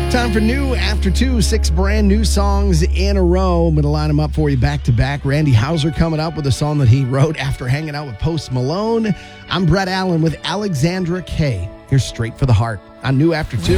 Time for new after 2, 6 brand new songs in a row. I'm going to line them up for you back to back. Randy Houser coming up with a song that he wrote after hanging out with Post Malone. I'm Brett Allen with Alexandra Kay. Here's Straight for the Heart on New After 2.